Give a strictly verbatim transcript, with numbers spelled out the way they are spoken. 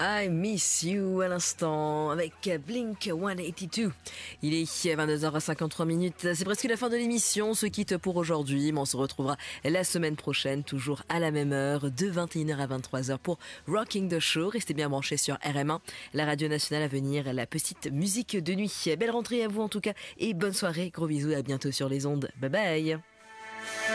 I Miss You à l'instant avec Blink cent quatre-vingt-deux. Il est vingt-deux heures cinquante-trois minutes. C'est presque la fin de l'émission. On se quitte pour aujourd'hui, mais on se retrouvera la semaine prochaine, toujours à la même heure, de vingt et une heures à vingt-trois heures pour Rocking the Show. Restez bien branchés sur R M un, la radio nationale à venir, la petite musique de nuit. Belle rentrée à vous en tout cas et bonne soirée. Gros bisous et à bientôt sur les ondes. Bye bye.